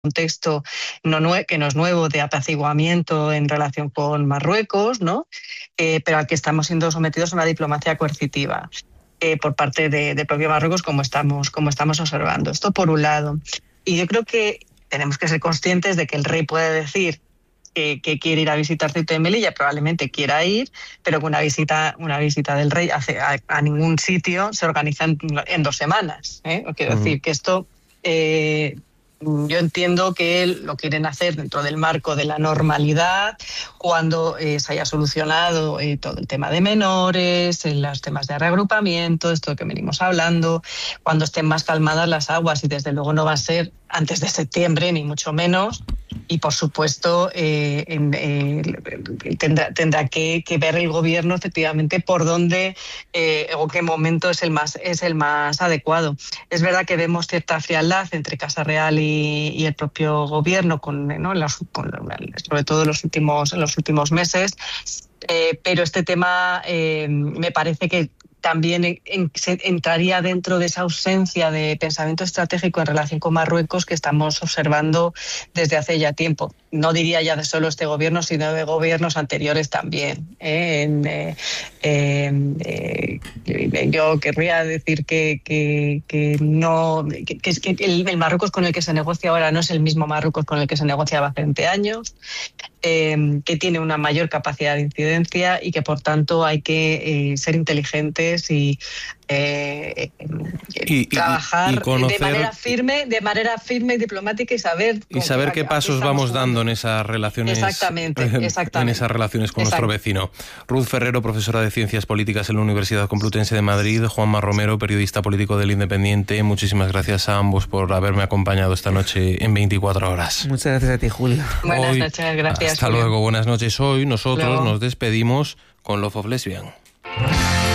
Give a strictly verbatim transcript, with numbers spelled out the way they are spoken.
contexto no nue- que no es nuevo de apaciguamiento en relación con Marruecos, ¿no? Eh, pero al que estamos siendo sometidos a una diplomacia coercitiva eh, por parte de, de propio Marruecos, como estamos, como estamos observando. Esto por un lado. Y yo creo que tenemos que ser conscientes de que el rey puede decir que, que quiere ir a visitar Ceuta y Melilla, probablemente quiera ir, pero que una visita, una visita del rey a, a, a ningún sitio se organiza en, en dos semanas. ¿eh? Quiero uh-huh. decir que esto... Eh, Yo entiendo que lo quieren hacer dentro del marco de la normalidad, cuando eh, se haya solucionado eh, todo el tema de menores, eh, los temas de reagrupamiento, esto que venimos hablando, cuando estén más calmadas las aguas, y desde luego no va a ser antes de septiembre, ni mucho menos. Y por supuesto eh, en, eh, tendrá, tendrá que, que ver el gobierno efectivamente por dónde eh, o qué momento es el más es el más adecuado. Es verdad que vemos cierta frialdad entre Casa Real y, y el propio gobierno, con, ¿no? los, con, sobre todo en los últimos en los últimos meses, eh, pero este tema eh, me parece que también en, en, se entraría dentro de esa ausencia de pensamiento estratégico en relación con Marruecos que estamos observando desde hace ya tiempo. No diría ya de solo este gobierno, sino de gobiernos anteriores también. ¿eh? En, eh, eh, eh, yo querría decir que, que, que no que, que, que el, el Marruecos con el que se negocia ahora no es el mismo Marruecos con el que se negociaba hace veinte años. Eh, que tiene una mayor capacidad de incidencia y que por tanto hay que eh, ser inteligentes y, eh, y trabajar y, y conocer, de manera firme, de manera firme y diplomática y saber y saber qué pasos vamos jugando. dando en esas relaciones, exactamente, exactamente. en esas relaciones con Exacto. nuestro vecino. Ruth Ferrero, profesora de Ciencias Políticas en la Universidad Complutense de Madrid, Juanma Romero, periodista político del Independiente. Muchísimas gracias a ambos por haberme acompañado esta noche en veinticuatro horas. Muchas gracias a ti, Julio. Buenas Hoy, noches, gracias. Hasta Julio. luego, buenas noches. Hoy nosotros Luego. nos despedimos con Love of Lesbian.